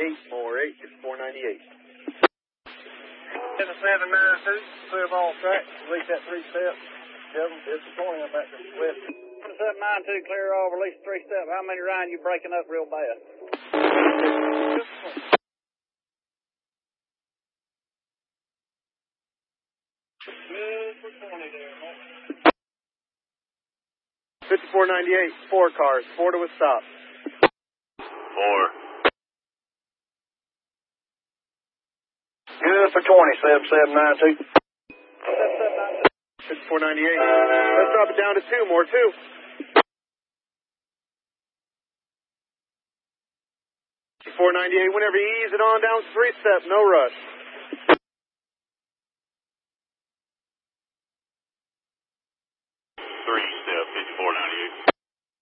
more 8, 498. 7792, clear ball track, release that 3 step. Kevin, it's 20, I'm back to the west. 7792, clear all, release 3 step. How many Ryan you breaking up real bad? Good for 20 there, man. 5498, 4 cars, 4 to a stop. 4. Good for 20, 7792. 5498. Let's drop it down to 2, more 2. 5498, whenever you ease it on down 3 step, no rush.